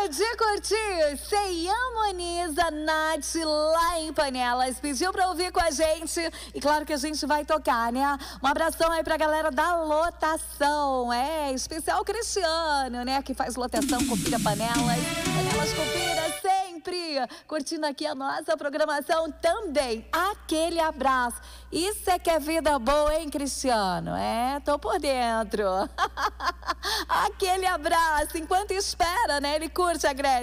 Hora de curtir Ceiã Moniza, Nath, lá em Panelas. Pediu pra ouvir com a gente e claro que a gente vai tocar, né? Um abração aí pra galera da lotação. Especial Cristiano, né? Que faz lotação, Confira Panelas. Panelas Confira sempre. Curtindo aqui a nossa programação também. Aquele abraço. Isso é que é vida boa, hein, Cristiano? Tô por dentro. Aquele abraço. Enquanto espera, né? Ele curte a Gretchen.